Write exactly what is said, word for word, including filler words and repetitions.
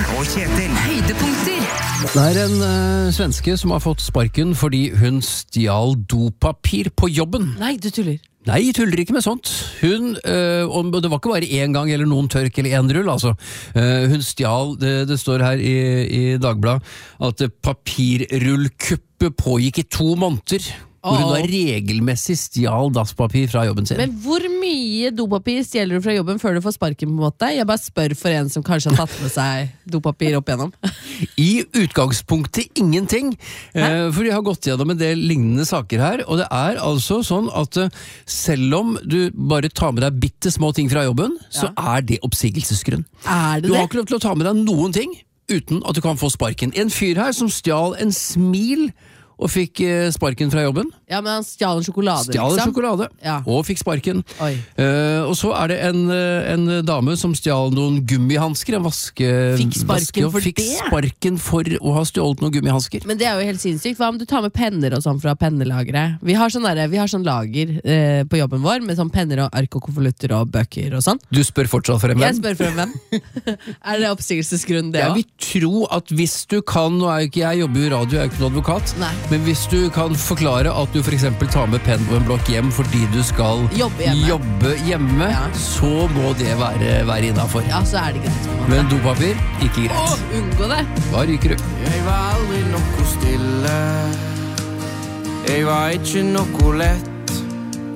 og Kjetil. Høydepunkter. Det er en uh, svenske som har fått sparken fordi hun stjal dopapir på jobben. Nei, du tuller. Nei, jeg tuller ikke med sånt. Hun, øh, og det var ikke bare en gang eller noen tørk eller en rull, altså. Uh, hun stjal, det, det står her i, i Dagbladet, at papirrullkuppet pågikk i to måneder. Hvor hun da regelmessig stjal dasspapir fra jobben sin. Men hvor mye dopapir stjeler du fra jobben før du får sparken på en måte? Jeg bare spør for en som kanskje har tatt med seg dopapir opp igjennom. I utgangspunktet ingenting, eh, for jeg har gått gjennom en del lignende saker her, og det er altså sånn at eh, selv om du bare tar med deg bitte små ting fra jobben, ja. Så er det oppsigelsesgrunn. Er det du det? har ikke lov til å ta med deg noen ting uten at du kan få sparken. En fyr her som stjal en smil og fikk sparken fra jobben. Ja, men han stjal en sjokolade, stjal en liksom. sjokolade, ja. Og fikk sparken. Uh, og så er det en, en dame som stjal noen gummihansker, en vaske... Fikk sparken vaske, for fikk det? sparken for å ha stjålet noen gummihansker. Men det er jo helt sinnssykt. Hva om du tar med penner og sånn fra pennelageret? Vi har sånn, der, vi har sånn lager eh, på jobben vår, med sånn penner og ark og konvolutter og bøker og sånn. Du spør fortsatt for en venn? Jeg spør for en venn. Er det oppsigelsesgrunn det også? Jeg vil tro at hvis du kan, nå er ikke jeg jobber i radio, jeg er ikke noen advokat, Nei. Men hvis du kan forklare at du for eksempel tar med penn og en blokk hjem fordi du skal jobbe hjemme, jobbe hjemme ja. Så må det være, være innenfor. Ja, så er det greit. Men dopapir, ikke greit. Åh, unngå det. Da ryker du. Jeg var aldri noe stille. Jeg var ikke noe lett.